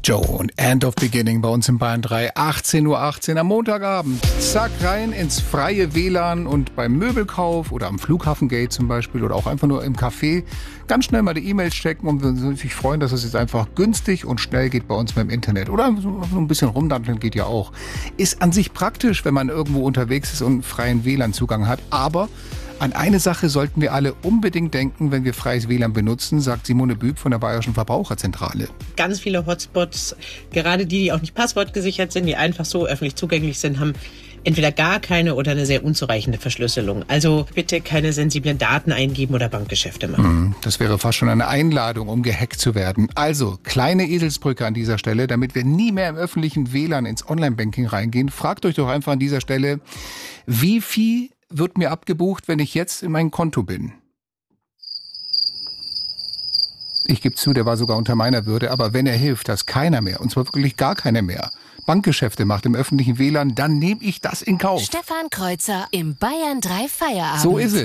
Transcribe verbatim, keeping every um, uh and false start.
Joe und End of Beginning bei uns in Bayern drei, achtzehn Uhr achtzehn am Montagabend. Zack, rein ins freie W L A N und beim Möbelkauf oder am Flughafengate zum Beispiel oder auch einfach nur im Café ganz schnell mal die E-Mails checken und wir uns natürlich freuen, dass es jetzt einfach günstig und schnell geht bei uns beim Internet. Oder so ein bisschen rumdanteln geht ja auch. Ist an sich praktisch, wenn man irgendwo unterwegs ist und einen freien W L A N-Zugang hat, aber an eine Sache sollten wir alle unbedingt denken, wenn wir freies W L A N benutzen, sagt Simone Büb von der Bayerischen Verbraucherzentrale. Ganz viele Hotspots, gerade die, die auch nicht passwortgesichert sind, die einfach so öffentlich zugänglich sind, haben entweder gar keine oder eine sehr unzureichende Verschlüsselung. Also bitte keine sensiblen Daten eingeben oder Bankgeschäfte machen. Das wäre fast schon eine Einladung, um gehackt zu werden. Also, kleine Eselsbrücke an dieser Stelle, damit wir nie mehr im öffentlichen W L A N ins Online-Banking reingehen. Fragt euch doch einfach an dieser Stelle, wie viel wird mir abgebucht, wenn ich jetzt in meinem Konto bin? Ich gebe zu, der war sogar unter meiner Würde, aber wenn er hilft, dass keiner mehr, und zwar wirklich gar keiner mehr, Bankgeschäfte macht im öffentlichen W L A N, dann nehme ich das in Kauf. Stefan Kreuzer im Bayern drei Feierabend. So ist es.